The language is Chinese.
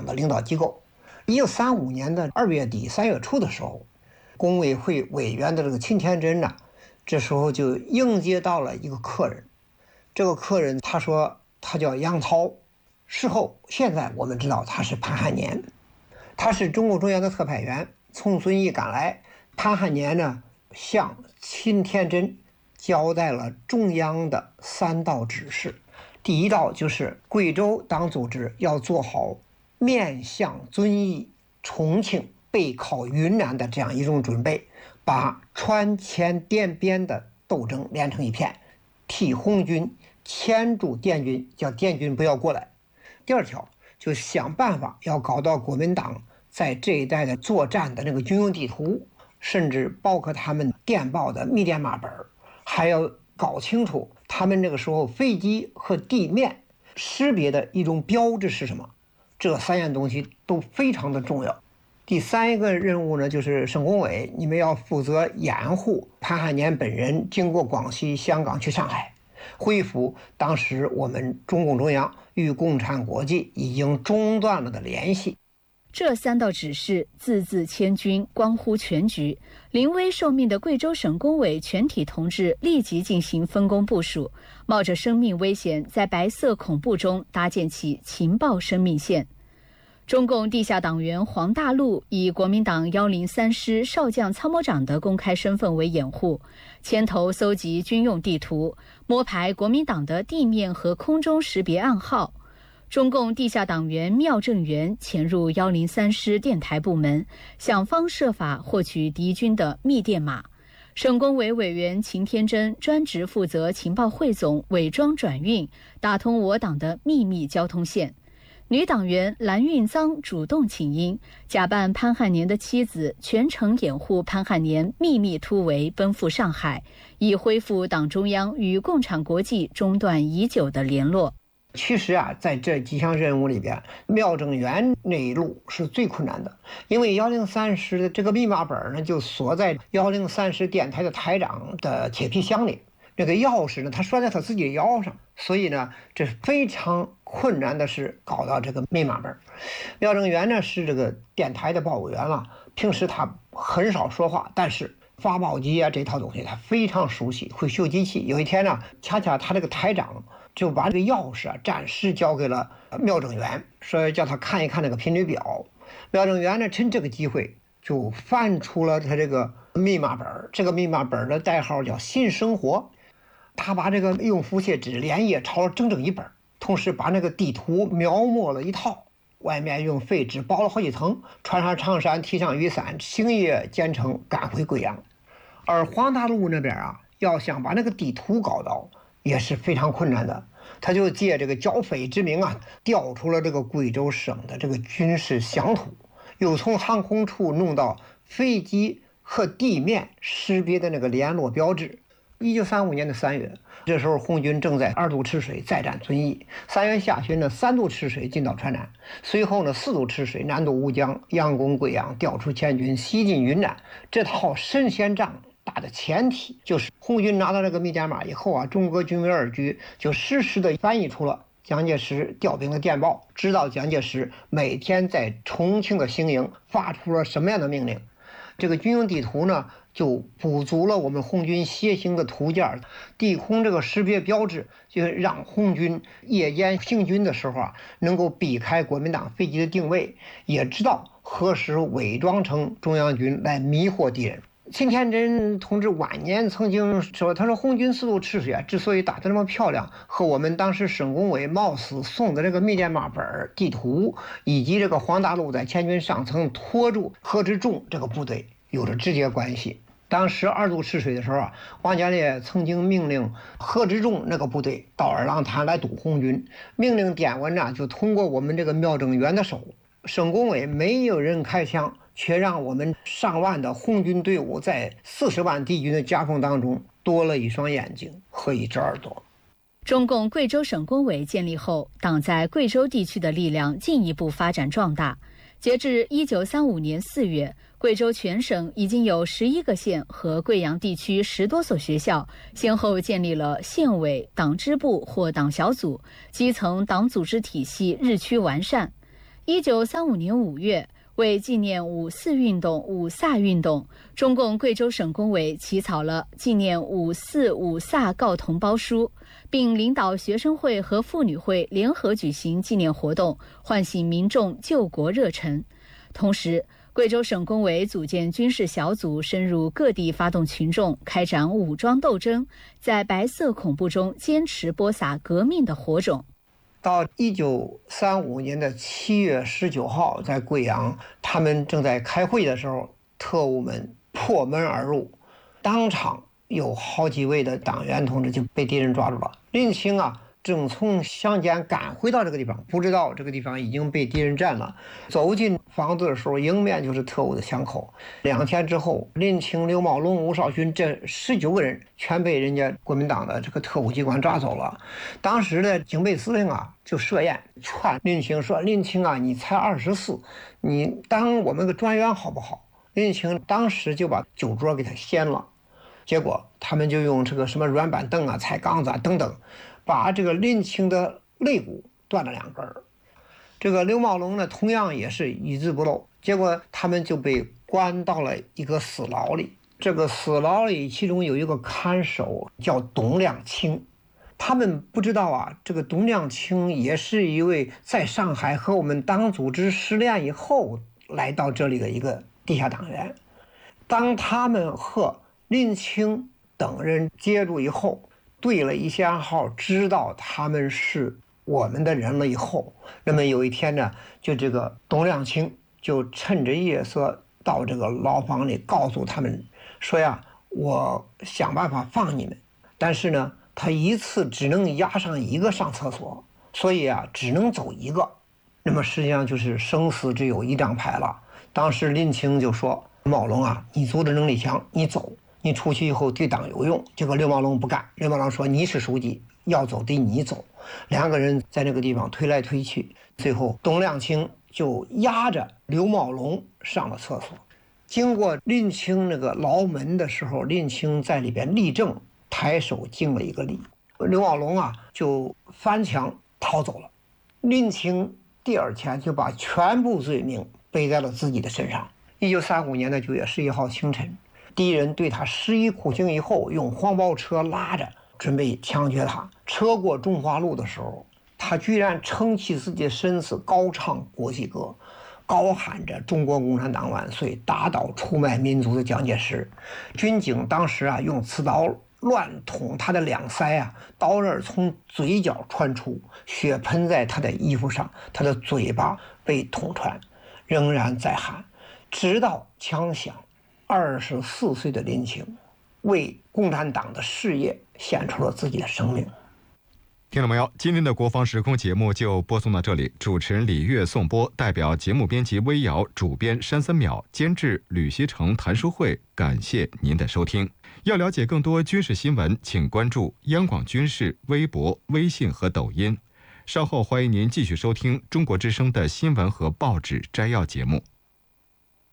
党的领导机构。1935年的2月底3月初的时候，工委会委员的这个钦天真呢，这时候就迎接到了一个客人。这个客人他说他叫杨涛，现在我们知道他是潘汉年，他是中共中央的特派员，从遵义赶来。潘汉年呢向钦天真交代了中央的3道指示。第一道就是贵州党组织要做好面向遵义、重庆、背靠云南的这样一种准备，把川黔滇边的斗争连成一片，替红军牵住滇军，叫滇军不要过来。第二条就想办法要搞到国民党在这一带的作战的那个军用地图，甚至包括他们电报的密电码本，还要搞清楚他们那个时候飞机和地面识别的一种标志是什么。这3样东西都非常的重要。第3个任务呢，就是省工委，你们要负责掩护潘汉年本人经过广西、香港去上海，恢复当时我们中共中央与共产国际已经中断了的联系。 这3道指示字字千钧，关乎全局。临危受命的贵州省工委全体同志立即进行分工部署，冒着生命危险，在白色恐怖中搭建起情报生命线。中共地下党员黄大陆以国民党103师少将参谋长的公开身份为掩护，牵头搜集军用地图，摸排国民党的地面和空中识别暗号。中共地下党员缪正元潜入103师电台部门，想方设法获取敌军的密电码。省工委委员秦天真专职负责情报汇总、伪装转运，打通我党的秘密交通线。女党员蓝运臧主动请缨，假扮潘汉年的妻子，全程掩护潘汉年秘密突围奔赴上海，以恢复党中央与共产国际中断已久的联络。 其实在这几项任务里边，缪正元那一路是最困难的，因为103师的这个密码本呢，就锁在103师电台的台长的铁皮箱里，那个钥匙呢，他拴在他自己的腰上，所以呢，这非常困难的是搞到这个密码本。缪正元呢是这个电台的报务员了，平时他很少说话，但是发报机这套东西他非常熟悉，会修机器。有一天呢，恰恰他这个台长就把这个钥匙暂时交给了缪正元，说叫他看一看那个频率表。缪正元呢趁这个机会就翻出了他这个密码本，这个密码本的代号叫新生活。他把这个用复写纸连夜抄了整整1本，同时把那个地图描摹了一套，外面用废纸包了好几层，穿上长衫，提上雨伞，星夜兼程赶回贵阳。而黄大陆那边要想把那个地图搞到也是非常困难的，他就借这个剿匪之名调出了这个贵州省的这个军事详图，又从航空处弄到飞机和地面识别的那个联络标志。1935年的3月，这时候红军正在2渡赤水再战遵义。3月下旬呢，3渡赤水进到川南，随后呢4渡赤水南渡乌江，佯攻贵阳，调出滇军，西进云南。这套神仙仗打的前提就是红军拿到这个密电码以后中革军委2局就实时的翻译出了蒋介石调兵的电报，知道蒋介石每天在重庆的行营发出了什么样的命令。这个军用地图呢，就补足了我们红军楔形的图件，地空这个识别标志，就让红军夜间行军的时候能够避开国民党飞机的定位，也知道何时伪装成中央军来迷惑敌人。秦天真同志晚年曾经说，他说红军4渡赤水之所以打得那么漂亮，和我们当时省工委冒死送的这个密电码本、地图，以及这个黄大陆在滇军上层拖住贺知仲这个部队有着直接关系。当时2渡赤水的时候王家烈曾经命令贺知仲那个部队到二郎潭来堵红军，命令电文就通过我们这个缪正元的手，省工委没有人开枪，却让我们上万的红军队伍在40万敌军的夹缝当中多了一双眼睛和一只耳朵。 中共贵州省工委建立后，党在贵州地区的力量进一步发展壮大。截至1935年4月，贵州全省已经有11个县和贵阳地区10多所学校，先后建立了县委、党支部或党小组，基层党组织体系日趋完善。 1935年5月，为纪念五四运动、五卅运动，中共贵州省工委起草了纪念五四五卅告同胞书，并领导学生会和妇女会联合举行纪念活动，唤醒民众救国热忱。同时，贵州省工委组建军事小组，深入各地发动群众，开展武装斗争，在白色恐怖中坚持播撒革命的火种。 到1935年的7月19号，在贵阳，他们正在开会的时候，特务们破门而入，当场有好几位的党员同志就被敌人抓住了。林清啊，正从乡间赶回到这个地方，不知道这个地方已经被敌人占了。走进房子的时候，迎面就是特务的枪口。2天之后，林清、刘茂龙、吴少勋这19个人全被人家国民党的这个特务机关抓走了。当时的警备司令啊，就设宴劝林清说：“林清啊，你才24，你当我们个专员好不好？”林清当时就把酒桌给他掀了，结果他们就用这个什么软板凳啊、菜缸子啊等等，把这个林清的肋骨断了2根。这个刘茂龙呢，同样也是一字不漏，结果他们就被关到了一个死牢里。这个死牢里，其中有一个看守叫董亮清。他们不知道啊，这个董亮清也是一位在上海和我们党组织失联以后来到这里的一个地下党员。当他们和林清等人接触以后，对了一下号，知道他们是我们的人了以后，那么有一天呢，就这个董亮清就趁着夜色到这个牢房里，告诉他们说呀，我想办法放你们，但是呢，他一次只能押上1个上厕所，所以啊，只能走1个。那么实际上就是生死只有1张牌了。当时林清就说：“茂龙啊，你组织能力强，你走，你出去以后对党有用。”结果刘茂龙不干，刘茂龙说：“你是书记，要走得你走。”2个人在那个地方推来推去，最后董亮清就押着刘茂龙上了厕所。经过林清那个牢门的时候，林清在里边立正，抬手敬了一个礼。刘茂龙啊就翻墙逃走了。林清第2天就把全部罪名背在了自己的身上。1935年的9月11号清晨，敌人对他施以酷刑以后，用黄包车拉着准备枪决他。车过中华路的时候，他居然撑起自己的身子，高唱国际歌，高喊着中国共产党万岁，打倒出卖民族的蒋介石。军警当时啊用刺刀乱捅他的2腮啊，刀刃从嘴角穿出，血喷在他的衣服上，他的嘴巴被捅穿，仍然在喊。直到枪响，24岁的林清为共产党的事业献出了自己的生命。 听众朋友，今天的国防时空节目就播送到这里，主持人李月颂播，代表节目编辑微瑶，主编山森淼，监制吕锡成、谭书慧，感谢您的收听。要了解更多军事新闻，请关注央广军事微博、微信和抖音。稍后欢迎您继续收听中国之声的新闻和报纸摘要节目。